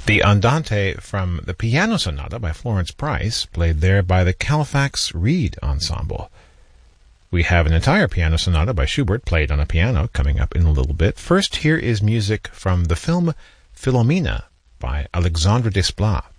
The Andante from the Piano Sonata by Florence Price, played there by the Halifax Reed Ensemble. We have an entire piano sonata by Schubert played on a piano coming up in a little bit. First, here is music from the film Philomena by Alexandre Desplat.